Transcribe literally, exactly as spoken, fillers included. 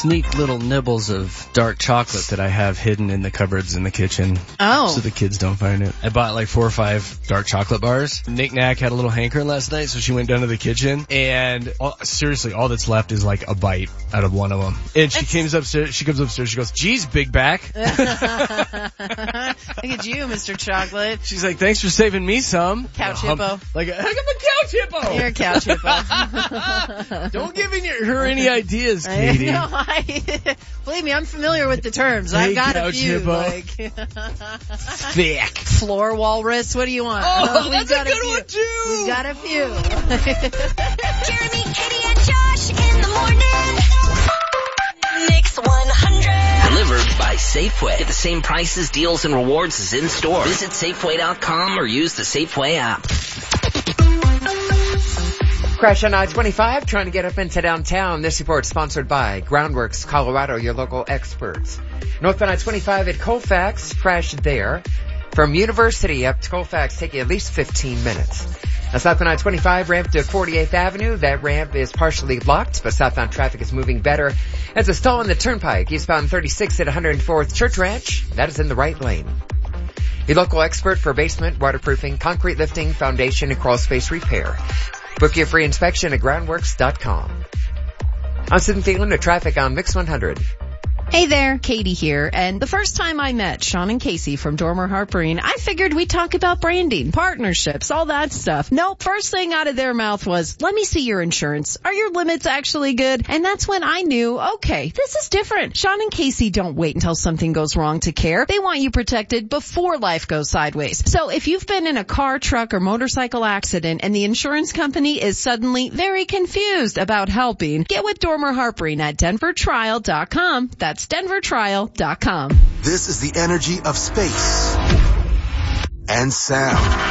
sneak little nibbles of dark chocolate that I have hidden in the cupboards in the kitchen. Oh. So the kids don't find it. I bought like four or five dark chocolate bars. Nick Nack had a little hankering last night, so she went down to the kitchen, and all, seriously, all that's left is like a bite out of one of them. And she It's... comes upstairs, she comes upstairs, she goes, geez, big back. Look at you, Mister Chocolate. She's like, thanks for saving me some. Couch Hum- hippo. Like, I'm a couch hippo. You're a couch hippo. Don't give any, her any ideas, Katie. I know, I, believe me, I'm familiar with the terms. Hey, I've got a couch few. hippo. Like, Thick. floor walrus. What do you want? Oh, We've that's got a good few. one, too. We've got a few. Jeremy, Katie, and Josh in the morning. Mix one hundred. Delivered by Safeway. Get the same prices, deals, and rewards as in store. Visit Safeway dot com or use the Safeway app. Crash on I twenty-five, trying to get up into downtown. This report sponsored by Groundworks Colorado, your local experts. Northbound I twenty-five at Colfax, crash there. From University up to Colfax, take you at least fifteen minutes. Now, southbound I twenty-five, ramp to forty-eighth Avenue. That ramp is partially locked, but southbound traffic is moving better. As a stall on the turnpike, eastbound thirty-six at one hundred fourth Church Ranch. That is in the right lane. Your local expert for basement, waterproofing, concrete lifting, foundation, and crawl space repair. Book your free inspection at groundworks dot com. I'm Sid Thielen with traffic on Mix one hundred. Hey there, Katie here, and the first time I met Sean and Casey from Dormer Harpering, I figured we'd talk about branding, partnerships, all that stuff. Nope, first thing out of their mouth was, let me see your insurance. Are your limits actually good? And that's when I knew, okay, this is different. Sean and Casey don't wait until something goes wrong to care. They want you protected before life goes sideways. So if you've been in a car, truck, or motorcycle accident and the insurance company is suddenly very confused about helping, get with Dormer Harpering at denver trial dot com. That's denver trial dot com. This is the energy of space and sound.